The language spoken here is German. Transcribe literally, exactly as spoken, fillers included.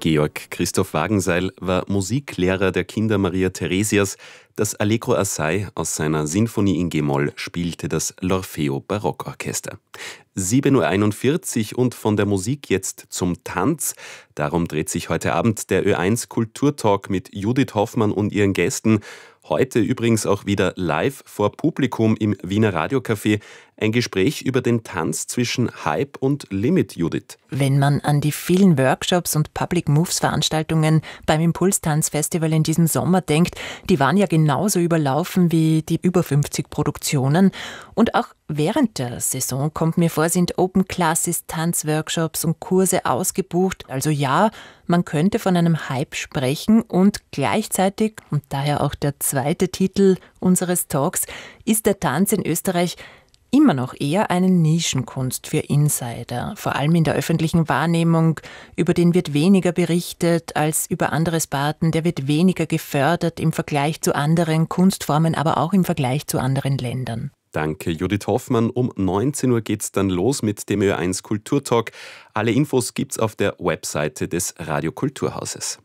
Georg Christoph Wagenseil war Musiklehrer der Kinder Maria Theresias. Das Allegro Assai aus seiner Sinfonie in G-Moll spielte das L'Orfeo Barockorchester. sieben Uhr einundvierzig und von der Musik jetzt zum Tanz. Darum dreht sich heute Abend der Ö eins Kulturtalk mit Judith Hoffmann und ihren Gästen. Heute übrigens auch wieder live vor Publikum im Wiener Radiocafé. Ein Gespräch über den Tanz zwischen Hype und Limit, Judith. Wenn man an die vielen Workshops und Public Moves Veranstaltungen beim Impulstanzfestival in diesem Sommer denkt, die waren ja genauso überlaufen wie die über fünfzig Produktionen. Und auch während der Saison, kommt mir vor, sind Open Classes, Tanzworkshops und Kurse ausgebucht. Also ja, man könnte von einem Hype sprechen und gleichzeitig, und daher auch der zweite Titel unseres Talks, ist der Tanz in Österreich immer noch eher eine Nischenkunst für Insider. Vor allem in der öffentlichen Wahrnehmung, über den wird weniger berichtet als über andere Sparten, der wird weniger gefördert im Vergleich zu anderen Kunstformen, aber auch im Vergleich zu anderen Ländern. Danke, Judith Hoffmann. Um neunzehn Uhr geht's dann los mit dem Ö eins Kulturtalk. Alle Infos gibt's auf der Webseite des Radio Kulturhauses.